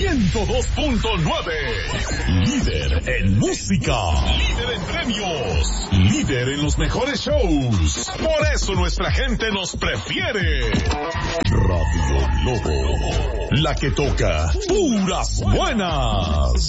102.9. Líder en música. Líder en premios. Líder en los mejores shows. Por eso nuestra gente nos prefiere. Radio Lobo. La que toca puras buenas.